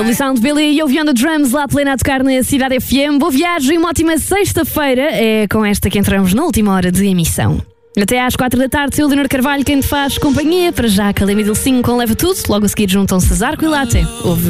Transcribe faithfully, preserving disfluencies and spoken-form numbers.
Sound Billy e ouvindo Drums lá plena a tocar na Cidade F M. Boa viagem, uma ótima sexta-feira. É com esta que entramos na última hora de emissão. Até às quatro da tarde, seu Leonor Carvalho, quem te faz companhia. Para já, Calamidil cinco com Leva Tudo. Logo a seguir juntam-se Zarco e Latte. Ouve